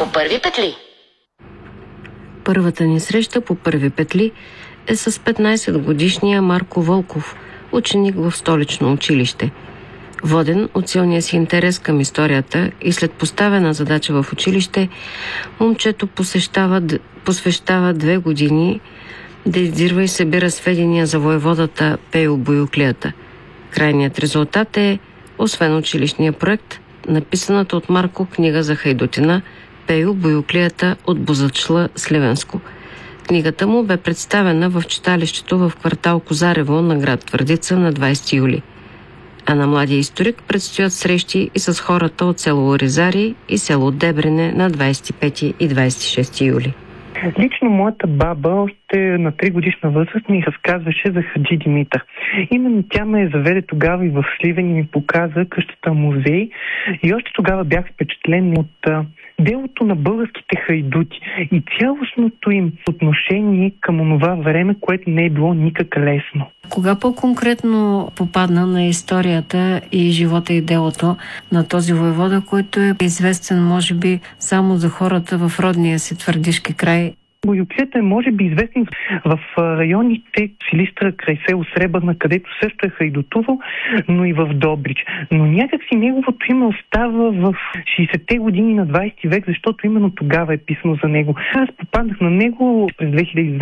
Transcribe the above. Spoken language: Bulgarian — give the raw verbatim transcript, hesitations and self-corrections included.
по първи петли. Първата ни среща по първи петли е с петнайсетгодишния Марко Вълков, ученик в столично училище. Воден от силния си интерес към историята и след поставена задача в училище, момчето посещава, посвещава две години да издирва и събира сведения за воеводата Пейо Боюклията. Крайният резултат е, освен училищния проект, написаната от Марко книга за хайдутина Пейо Боюклията от Бозачла, Сливенско. Книгата му бе представена в читалището в квартал Козарево на град Твърдица на двайсети юли. А на младия историк предстоят срещи и с хората от село Оризари и село Дебрене на двайсет и пети и двайсет и шести юли. Лично моята баба още на три годишна възраст ми разказваше за Хаджи Димитър. Именно тя ме заведе тогава и в Сливен и ми показа къщата музей и още тогава бях впечатлен от а, делото на българските хайдути и цялостното им отношение към онова време, което не е било никак лесно. Кога по-конкретно попадна на историята и живота и делото на този воевода, който е известен може би само за хората в родния си Твърдишки край? Боюклията е може би известен в районите Силистра край село Сребърна, където също е хайдутувал, но и в Добрич. Но някакси неговото име остава в шейсетте години на двайсети век, защото именно тогава е писано за него. Аз попаднах на него през две хиляди и